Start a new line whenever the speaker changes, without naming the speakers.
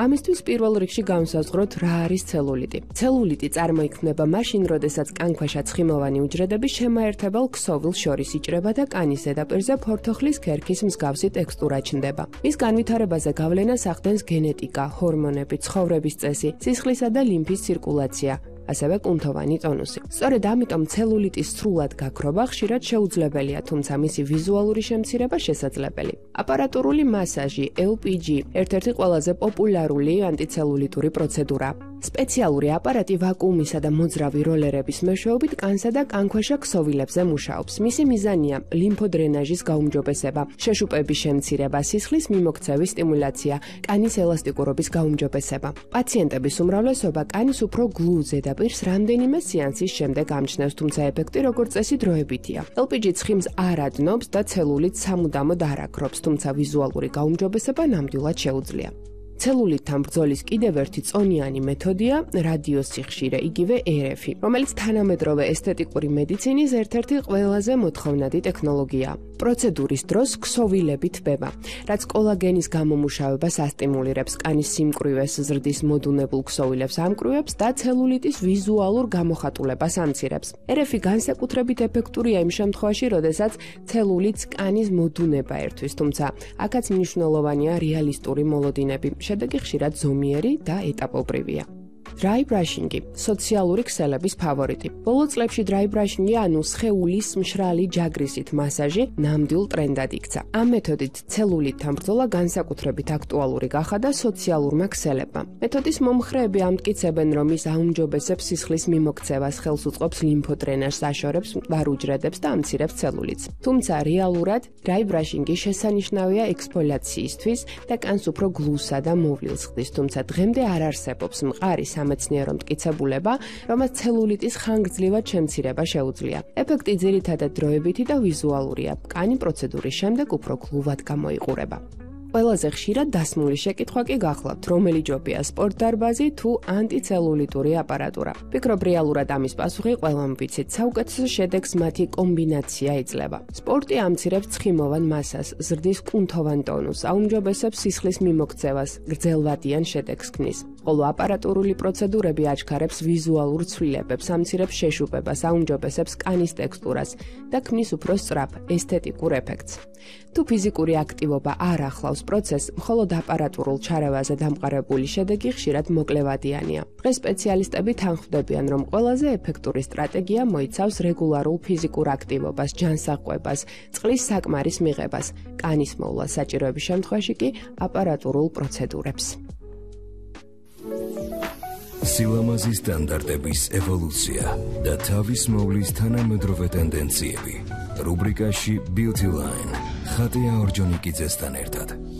ამისთვის პირველ რიგში განსაზღვროთ რა არის ცელულიტი. ცელულიტი წარმოიქმნება მაშინ, როდესაც კანქვეშა ცხიმოვანი უჯრედები შემაერთებელ ქსოვილს შორის იჭრება და კანის ზედაპირზე ფორთოხლის ქერქის მსგავსი ტექსტურა ჩნდება. მის განვითარებაზე გავლენას ახდენს გენეტიკა, ჰორმონები, ცხოვრების წესი, სისხლისა და ლიმფის ცირკულაცია, ასევე კუნთოვანი ტონუსი. სწორედ ამიტომ ცელულიტის სრულად გაქრობა ხშირად შეუძლებელია, თუმცა მისი ვიზუალური შემცირება შესაძლებელი. აპარატურული მასაჟი, LPG, ერთ-ერთი ყველაზე პოპულარული ანტიცელულიტური პროცედურაა. სპეციალური აპარატი ვაკუუმისა და მოძრავი როლერების მეშვეობით კანსა და კანქვეშა ქსოვილებზე მუშაობს. მისი მიზანია ლიმფოდრენაჟის გაუმჯობესება, შეშუპების შემცირება, სისხლის მიმოქცევის სტიმულაცია, კანის ელასტიკურობის გაუმჯობესება. პაციენტების უმრავლესობა კანის უფრო გლუვ ზედაპირს რამდენიმე სეანსის შემდეგ ამჩნევს, თუმცა ეფექტი როგორც წესი დროებითია. LPG ცხიმს არ ადნობს და ცელულიტ სამუდამოდ არ აქრობს, თუმცა ვიზუალური გაუმჯობესება ნამდვილად შეუძლია. ცელულიტთან ბრძოლის კიდევ ერთი წონიანი მეთოდია რადიოსიხშირე, იგივე RF, რომელიც თანამედროვე ესთეტიკური მედიცინის ერთ-ერთი ყველაზე მოთხოვნადი ტექნოლოგიაა. პროცედურის დროს ქსოვილები თბება, რაც კოლაგენის გამომუშავებას ასტიმულირებს, კანის სიმკვრივეს ზრდის მოდუნებულ ქსოვილებს ამკვრივებს და ცელულიტის ვიზუალურ გამოხატულებას ამცირებს. RF განსაკუთრებით ეფექტურია იმ შემთხვევაში, როდესაც ცელულიტს კანის მოდუნება ერთვის, თუმცა აქაც მნიშვნელოვანია რეალისტური მოლოდინები. შედეგი ხშირად ზომიერი და ეტაპობრივია. Dry brushing, სოციალური ქსელების ფავორიტი. ბოლო წლებში dry brushing, ანუ სხეულის მშრალი ჯაგრისით მასაჟი, ნამდვილ ტრენდად იქცა. ამ მეთოდით ცელულიტთან ბრძოლა განსაკუთრებით აქტუალური გახადა სოციალურმა ქსელებმა. მეთოდის მომხრეები ამტკიცებენ, რომ ის აუმჯობესებს სისხლის მიმოქცევას, ხელს უწყობს ლიმფოდრენაჟს, აშორებს მკვდარ უჯრედებს და ამცირებს ცელულიტს. თუმცა რეალურად dry brushing შესანიშნავია ექსფოლიაციისთვის და კანს უფრო გლუვსა და მოვლილს ხდის, თუმცა დღემდე არ არსებობს მყარი სამეცნიერო მტკიცებულება, რომელსაც ცელულიტის ხანგრძლივად შემცირება შეუძლია. ეფექტი ძირითადად დროებითი და ვიზუალურია. კანი პროცედურის შემდეგ უფრო გლუვად გამოიყურება. ყველაზე ხშირად დასმული შეკითხვა კი გახლავთ, რომელი ჯობია სპორტდარბაზი თუ ანტიცელულიტური აპარატურა. ვფიქრობ, რეალურად ამის პასუხი ყველამ ვიცით. საუკეთესო შედეგს მათი კომბინაცია იძლევა. სპორტი ამცირებს ცხიმოვან მასას, ზრდის კუნთოვან ტონუსს, აუმჯობესებს სისხლის მიმოქცევას, გრძელვადიან შედეგს ქმნის. ხოლო აპარატურული პროცედურები აჩქარებს ვიზუალურ ცვლილებებს, ამცირებს შეშუპებას, აუმჯობესებს კანის ტექსტურას და ქმნის უფრო სწრაფ ესთეტიკურ ეფექტს. თუ ფიზიკური აქტივობა არ ახლავს პროცესს, მხოლოდ აპარატურულ ჩარევაზე დამყარებული შედეგი ხშირად მოკლევადიანია. დღეს სპეციალისტები თანხმდებიან, რომ ყველაზე ეფექტური სტრატეგია მოიცავს რეგულარულ ფიზიკურ აქტივობას, ჯანსაღყვებას, წყლის საკმარის მიღებას, კანის მოვლა საჭიროების შემთხვევაში კი აპარატურულ პროცედურებს.
სილამაზის სტანდარტების ევოლუცია და თავის მოვლის თანამედროვე ტენდენციები. რუბრიკაში Beauty Line ხატია ორჯონიკიძესთან ერთად.